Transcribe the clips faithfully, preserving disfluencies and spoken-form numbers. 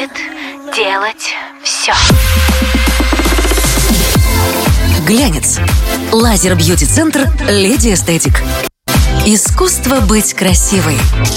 будет делать все. Глянец. Лазер-бьюти-центр «Леди Эстетик». Искусство быть красивой.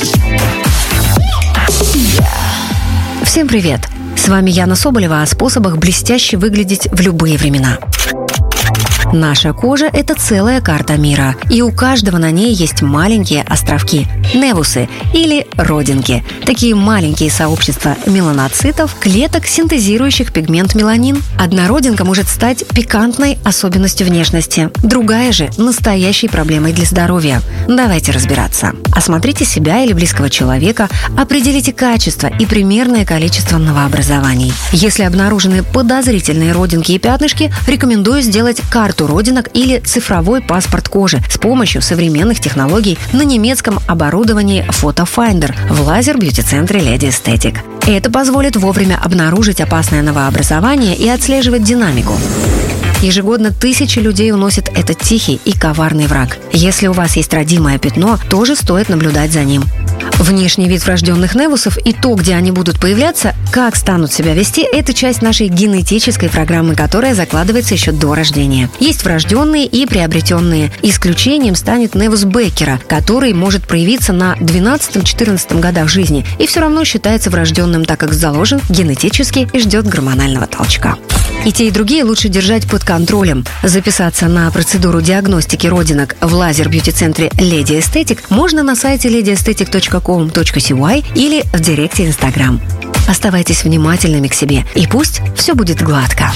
Всем привет! С вами Яна Соболева о способах блестяще выглядеть в любые времена. Наша кожа – это целая карта мира, и у каждого на ней есть маленькие островки – невусы или родинки. Такие маленькие сообщества меланоцитов, клеток, синтезирующих пигмент меланин. Одна родинка может стать пикантной особенностью внешности, другая же – настоящей проблемой для здоровья. Давайте разбираться. Осмотрите себя или близкого человека, определите качество и примерное количество новообразований. Если обнаружены подозрительные родинки и пятнышки, рекомендую сделать карту родинок или цифровой паспорт кожи с помощью современных технологий на немецком оборудовании Photofinder в лазер-бьюти-центре Lady Aesthetic. Это позволит вовремя обнаружить опасное новообразование и отслеживать динамику. Ежегодно тысячи людей уносит этот тихий и коварный враг. Если у вас есть родимое пятно, тоже стоит наблюдать за ним. Внешний вид врожденных невусов и то, где они будут появляться, как станут себя вести – это часть нашей генетической программы, которая закладывается еще до рождения. Есть врожденные и приобретенные. Исключением станет невус Беккера, который может проявиться на двенадцатом-четырнадцатом годах жизни и все равно считается врожденным, так как заложен генетически и ждет гормонального толчка. И те, и другие лучше держать под контролем. Записаться на процедуру диагностики родинок в лазер-бьюти-центре Lady Aesthetic можно на сайте леди эстетик точка ком точка си уай или в директе Инстаграм. Оставайтесь внимательными к себе, и пусть все будет гладко.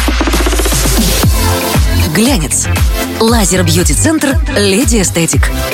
Глянец. Лазер-бьюти-центр «Леди Эстетик».